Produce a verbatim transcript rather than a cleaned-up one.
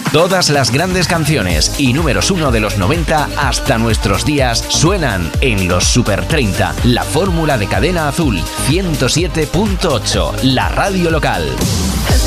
Todas las grandes canciones y números uno de los noventa hasta nuestros días suenan en los Super treinta. La fórmula de Cadena Azul ciento siete punto ocho, la radio local.